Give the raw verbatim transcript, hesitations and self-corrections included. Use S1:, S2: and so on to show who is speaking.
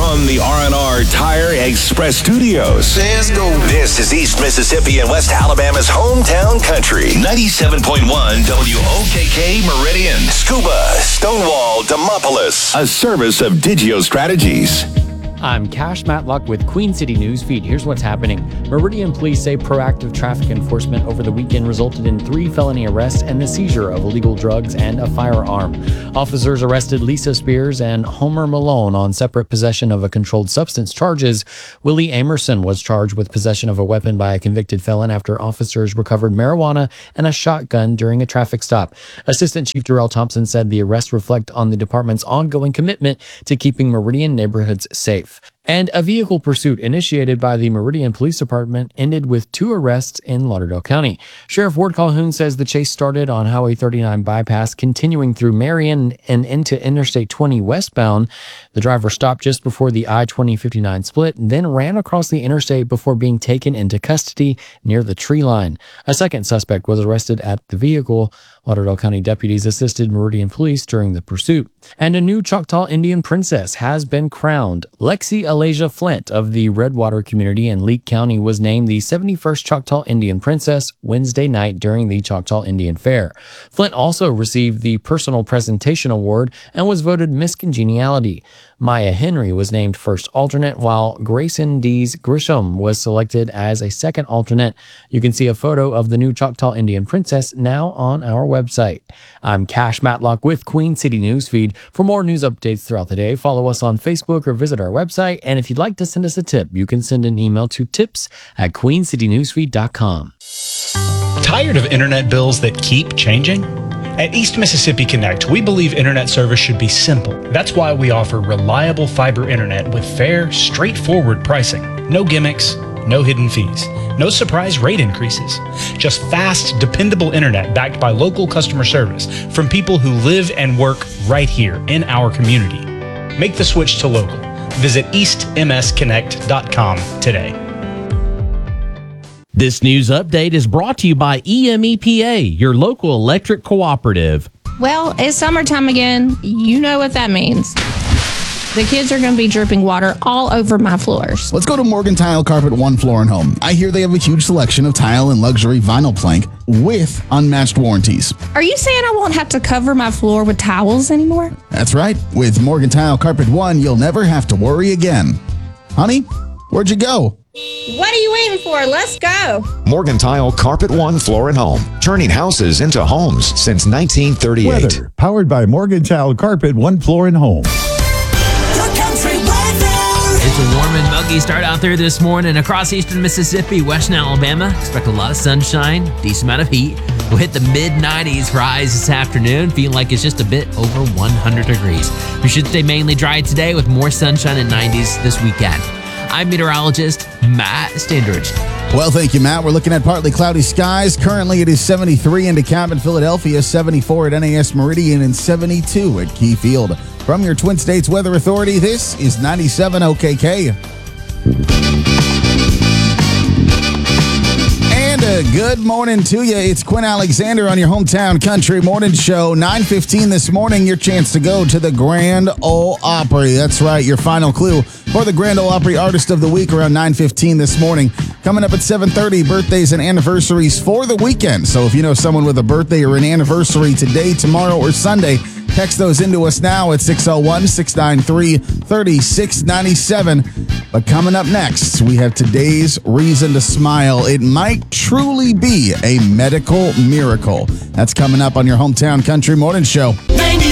S1: from the R and R Tire Express Studios.
S2: Let's go.
S1: This is East Mississippi and West Alabama's hometown country. ninety-seven point one W O K K Meridian. Scuba, Stonewall, Demopolis. A service of Digio Strategies.
S3: I'm Cash Matlock with Queen City News Feed. Here's what's happening. Meridian police say proactive traffic enforcement over the weekend resulted in three felony arrests and the seizure of illegal drugs and a firearm. Officers arrested Lisa Spears and Homer Malone on separate possession of a controlled substance charges. Willie Amerson was charged with possession of a weapon by a convicted felon after officers recovered marijuana and a shotgun during a traffic stop. Assistant Chief Darrell Thompson said the arrests reflect on the department's ongoing commitment to keeping Meridian neighborhoods safe. And a vehicle pursuit initiated by the Meridian Police Department ended with two arrests in Lauderdale County. Sheriff Ward Calhoun says the chase started on Highway thirty-nine bypass, continuing through Marion and into Interstate twenty westbound. The driver stopped just before the I twenty fifty-nine split, then ran across the interstate before being taken into custody near the tree line. A second suspect was arrested at the vehicle. Lauderdale County deputies assisted Meridian Police during the pursuit. And a new Choctaw Indian princess has been crowned. Lexi Alasia Flint of the Redwater community in Leake County was named the seventy-first Choctaw Indian Princess Wednesday night during the Choctaw Indian Fair. Flint also received the Personal Presentation Award and was voted Miss Congeniality. Maya Henry was named first alternate, while Grayson Dees Grisham was selected as a second alternate. You can see a photo of the new Choctaw Indian Princess now on our website. I'm Cash Matlock with Queen City News Feed. For more news updates throughout the day, follow us on Facebook or visit our website. And if you'd like to send us a tip, you can send an email to tips at queen city newsfeed dot com.
S4: Tired of internet bills that keep changing? At East Mississippi Connect, we believe internet service should be simple. That's why we offer reliable fiber internet with fair, straightforward pricing. No gimmicks, no hidden fees, no surprise rate increases. Just fast, dependable internet backed by local customer service from people who live and work right here in our community. Make the switch to local. Visit east m s connect dot com today.
S5: This news update is brought to you by E M E P A, your local electric cooperative.
S6: Well, it's summertime again. You know what that means. The kids are going to be dripping water all over my floors.
S7: Let's go to Morgan Tile Carpet One Floor and Home. I hear they have a huge selection of tile and luxury vinyl plank with unmatched warranties.
S6: Are you saying I won't have to cover my floor with towels anymore?
S7: That's right. With Morgan Tile Carpet One, you'll never have to worry again. Honey, where'd you go?
S6: What are you waiting for? Let's go.
S8: Morgan Tile Carpet One Floor and Home. Turning houses into homes since nineteen thirty-eight.
S9: Weather, powered by Morgan Tile Carpet One Floor and Home.
S10: It's a warm and muggy start out there this morning across eastern Mississippi, western Alabama. Expect a lot of sunshine, decent amount of heat. We'll hit the mid nineties rise this afternoon, feeling like it's just a bit over one hundred degrees. We should stay mainly dry today with more sunshine and nineties this weekend. I'm meteorologist Matt Standridge.
S7: Well, thank you, Matt. We're looking at partly cloudy skies. Currently, it is seventy-three in DeKalb and Philadelphia, seventy-four at N A S Meridian, and seventy-two at Key Field. From your Twin States Weather Authority, this is ninety-seven O K K. And a good morning to you. It's Quinn Alexander on your hometown country morning show. nine fifteen this morning, your chance to go to the Grand Ole Opry. That's right, your final clue for the Grand Ole Opry Artist of the Week around nine fifteen this morning. Coming up at seven thirty, birthdays and anniversaries for the weekend. So if you know someone with a birthday or an anniversary today, tomorrow, or Sunday, text those into us now at six oh one, six nine three, three six nine seven. But coming up next, we have today's reason to smile. It might truly be a medical miracle. That's coming up on your hometown country morning show.